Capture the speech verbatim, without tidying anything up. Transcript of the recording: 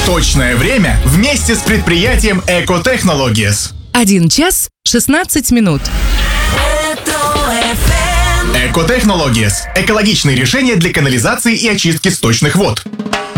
Точное время вместе с предприятием Эко Технологиес. Один час шестнадцать минут. Эко Технологиес. Экологичные решения для канализации и очистки сточных вод.